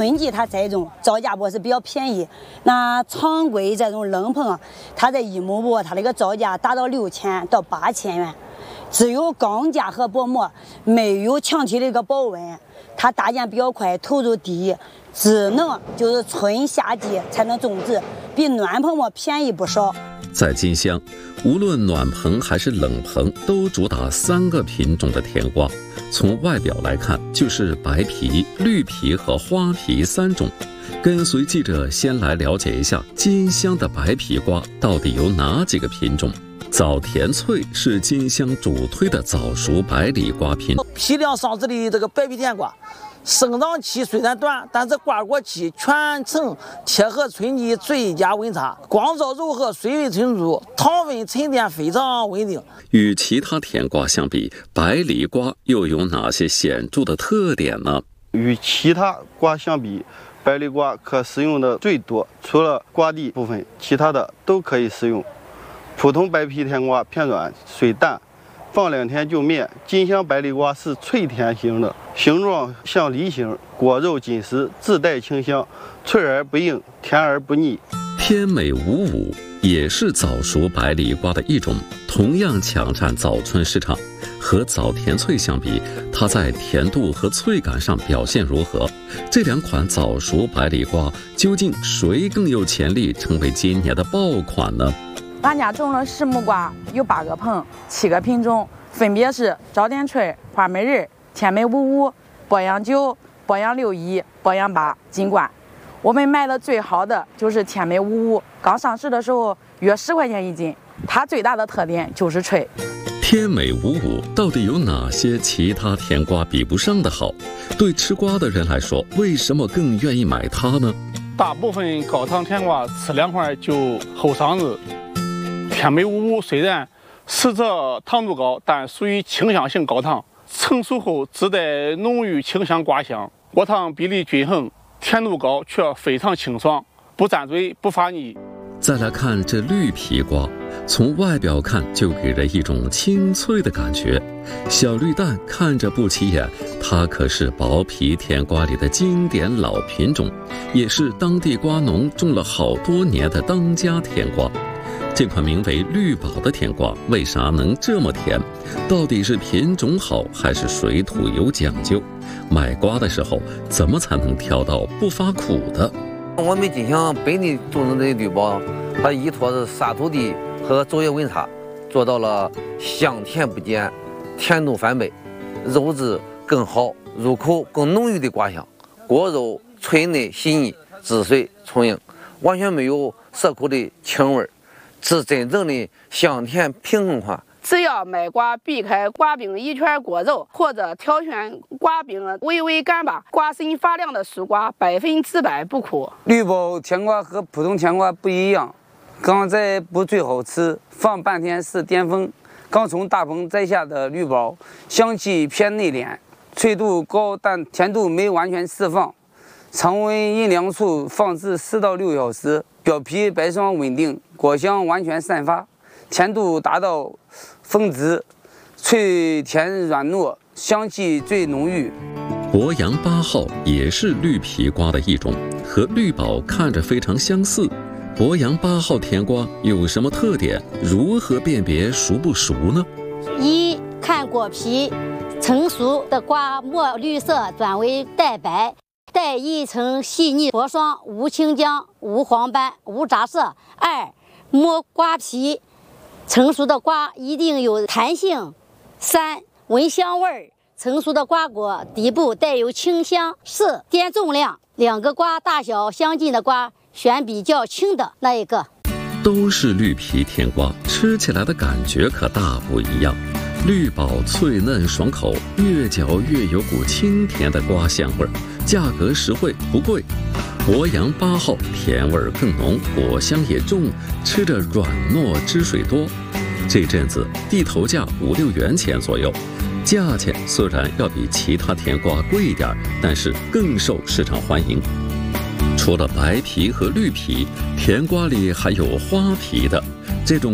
春季它栽种造价不是比较便宜，那常规这种冷棚，它这1亩布它那个造价达到6000到8000元，只有钢架和薄膜，没有墙体的一个保温，它搭建比较快，投入低，只能就是春夏季才能种植，比暖棚膜便宜不少。 在金乡，无论暖棚还是冷棚，都主打3个品种的甜瓜。从外表来看，就是白皮、绿皮和花皮3种。跟随记者先来了解一下金乡的白皮瓜到底有哪几个品种。早甜脆是金乡主推的早熟白里瓜品种， 批量上市的这个白皮甜瓜。生长期虽然短，但是瓜果期全程贴合春季最佳温差，光照柔和，水分充足，糖分沉淀非常稳定。 与其他甜瓜相比，白里瓜又有哪些显著的特点呢？ 与其他瓜相比，白里瓜可食用的最多，除了瓜蒂部分，其他的都可以食用。普通白皮甜瓜偏软，水淡，放2天就灭。金乡白里瓜是脆甜型的，形状像梨形，果肉紧实，自带清香，脆而不硬，甜而不腻。 天美55也是早熟白里瓜的一种，同样抢占早春市场。和早甜脆相比，它在甜度和脆感上表现如何？这2款早熟白里瓜究竟谁更有潜力成为今年的爆款呢？ 俺家种了10亩瓜，有8个棚，7个品种，分别是早甜脆、花美人、天美55、鄱阳9、鄱阳61、鄱阳8、金冠。我们卖的最好的就是天美55，刚上市的时候约10块钱一斤，它最大的特点就是脆。 天美55到底有哪些其他甜瓜比不上的好？对吃瓜的人来说，为什么更愿意买它呢？ 大部分高糖甜瓜吃2块就后伤日。天美55虽然实质糖度高，但属于清香型高糖，成熟后自带浓郁清香瓜香，果糖比例均衡，甜度高却非常清爽，不粘嘴不发腻。 再来看这绿皮瓜，从外表看就给人一种清脆的感觉，小绿蛋看着不起眼，它可是薄皮甜瓜里的经典老品种，也是当地瓜农种了好多年的当家甜瓜。这款名为绿宝的甜瓜为啥能这么甜？到底是品种好还是水土有讲究？买瓜的时候怎么才能挑到不发苦的？ 我们金乡本地种植的绿宝，它依托着沙土地和昼夜温差，做到了香甜不减，甜度翻倍，肉质更好，入口更浓郁的瓜香，果肉脆嫩细腻，汁水充盈，完全没有涩苦的青味，是真正的香甜平衡款。 只要买瓜避开瓜柄一圈果肉，或者挑选瓜柄微微干巴、瓜身发亮的熟瓜，100%不苦。 绿宝甜瓜和普通甜瓜不一样，刚摘不最好吃，放半天是巅峰。刚从大棚摘下的绿宝，香气偏内敛，脆度高，但甜度没完全释放。常温阴凉处放置4到6小时，表皮白霜稳定，果香完全散发，甜度达到峰值，脆甜软糯，香气最浓郁。 鄱阳8号也是绿皮瓜的一种，和绿宝看着非常相似。鄱阳8号甜瓜有什么特点？如何辨别熟不熟呢 ？1看果皮，成熟的瓜墨绿色转为带白，带一层细腻薄霜，无清浆，无黄斑，无杂色。2摸瓜皮，成熟的瓜一定有弹性。3闻香味，成熟的瓜果底部带有清香。4掂重量，2个瓜大小相近的瓜选比较轻的那一个。 都是绿皮甜瓜，吃起来的感觉可大不一样。绿宝脆嫩爽口，越嚼越有股清甜的瓜香味，价格实惠不贵。鄱阳8号甜味更浓，果香也重，吃着软糯汁水多。这阵子地头价5、6元钱左右，价钱虽然要比其他甜瓜贵一点，但是更受市场欢迎。除了白皮和绿皮，甜瓜里还有花皮的，这种